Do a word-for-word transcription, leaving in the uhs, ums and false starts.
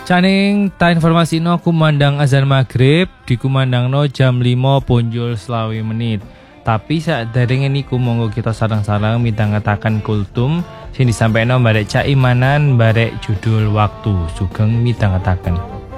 Caning ta informasi no kumandang azan maghrib dikumandang no jam lima punjul selawi menit. Tapi saat dari ini monggo kita sarang-sarang mitangatakan kultum sini sampai no barek caimanan barek judul waktu sugeng mitangatakan.